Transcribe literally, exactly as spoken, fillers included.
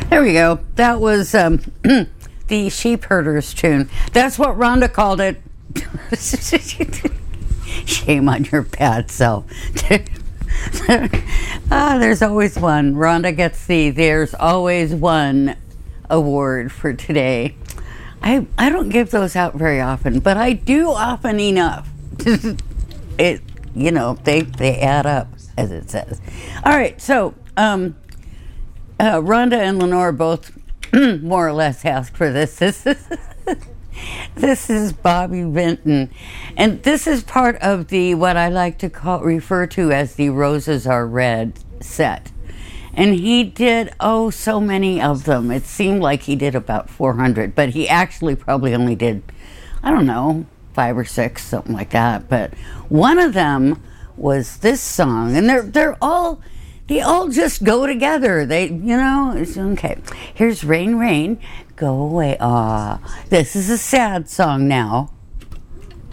There we go. That was um, the Sheep Herders tune. That's what Rhonda called it. Shame on your bad self. Ah, there's always one. Rhonda gets the There's Always One award for today. I I don't give those out very often, but I do often enough. It you know they they add up, as it says. All right, so um, uh, Rhonda and Lenore both more or less asked for this. This is this is Bobby Vinton, and this is part of the what I like to call refer to as the Roses Are Red set. And he did, oh, so many of them. It seemed like he did about four hundred, but he actually probably only did, I don't know, five or six, something like that. But one of them was this song, and they're they're all, they all just go together. They, you know, it's okay. Here's Rain, Rain, Go Away. Ah, this is a sad song now.